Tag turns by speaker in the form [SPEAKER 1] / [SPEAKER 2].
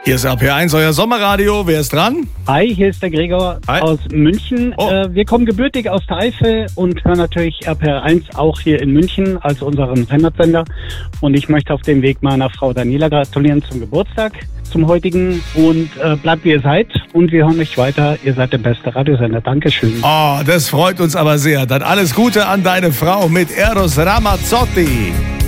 [SPEAKER 1] Hier ist RPR1, euer Sommerradio. Wer ist dran?
[SPEAKER 2] Hi, hier ist der Gregor aus München. Wir kommen gebürtig aus der Eifel und hören natürlich RPR1 auch hier in München als unseren Heimatsender. Und ich möchte auf dem Weg meiner Frau Daniela gratulieren zum Geburtstag, zum heutigen. Und bleibt wie ihr seid und wir hören euch weiter. Ihr seid der beste Radiosender. Dankeschön.
[SPEAKER 1] Oh, das freut uns aber sehr. Dann alles Gute an deine Frau mit Eros Ramazzotti.